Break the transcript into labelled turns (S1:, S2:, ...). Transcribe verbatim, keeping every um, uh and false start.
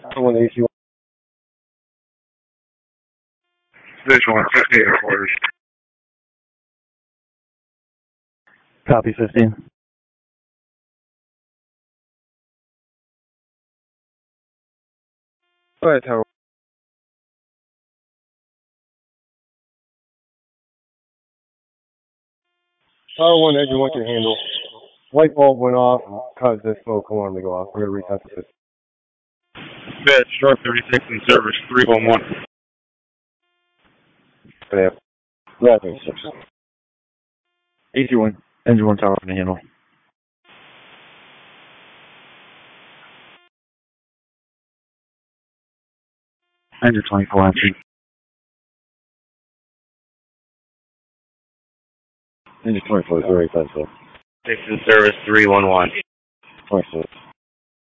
S1: One A C one.
S2: Visual fifty headquarters.
S3: Copy fifteen.
S1: Go ahead, Tower. Tower one, engine one can handle. Light bulb went off, caused the smoke alarm to go off. We're going to reset the system.
S2: Bed, Sharp thirty-six in service, three one one.
S1: Yeah.
S3: Right, thirty-six. A C one. Engine one tower can handle. Engine twenty-four entry. Engine twenty-four is very expensive.
S2: Six in service, three one one.
S3: twenty-six.